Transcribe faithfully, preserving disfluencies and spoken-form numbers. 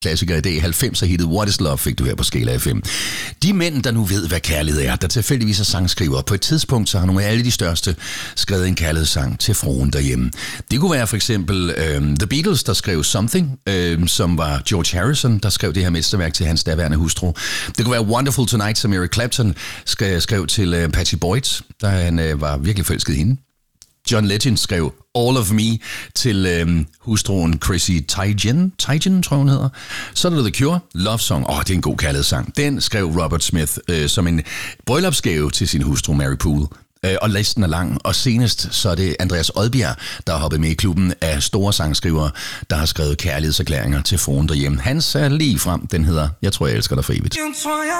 klassiker i dag. halvfemser-hittet What is Love fik du her på Skala F M. De mænd, der nu ved, hvad kærlighed er, der tilfældigvis er sangskriver. På et tidspunkt så har nogle af alle de største skrevet en kærlighedssang til fruen derhjemme. Det kunne være for eksempel øhm, The Beatles, der skrev Something, øhm, som var George Harrison, der skrev det her mesterværk til hans daværende hustru. Det kunne være Wonderful Tonight, som Eric Clapton skrev til øh, Patty Boyd, da han øh, var virkelig forelsket i hende. John Legend skrev All of Me til øhm, hustruen Chrissy Teigen, Teigen tror hun hedder. Så er der The Cure, Love Song. Åh, oh, det er en god kærlighedssang. Den skrev Robert Smith øh, som en bryllupsgave til sin hustru Mary Poole. Øh, og listen er lang. Og senest så er det Andreas Odbjerg, der har hoppet med i klubben af store sangskrivere, der har skrevet kærlighedserklæringer til fruen derhjemme. Hans er lige frem. Den hedder Jeg tror, jeg elsker dig for evigt.